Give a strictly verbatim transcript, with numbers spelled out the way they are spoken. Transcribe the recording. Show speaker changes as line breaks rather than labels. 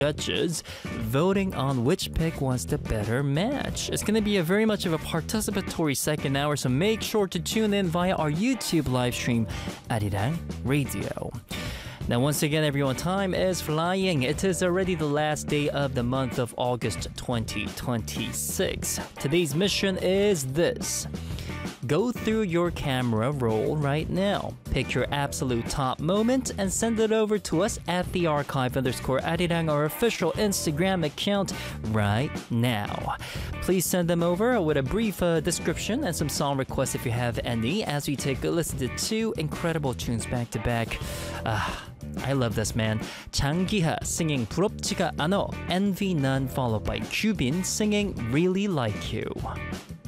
judges voting on which pick was the better match. It's going to be a very much of a participatory second hour, so make sure to tune in via our YouTube live stream, Arirang Radio. Now, once again, everyone, time is flying. It is already the last day of the month of August twenty twenty-six. Today's mission is this. Go through your camera roll right now. Pick your absolute top moment and send it over to us at the archive underscore Arirang, our official Instagram account, right now. Please send them over with a brief uh, description and some song requests if you have any, as we take a listen to two incredible tunes back to back. Ah, I love this, man. 장기하 singing 부럽지가 않아, Envy None, followed by Cubin singing Really Like You.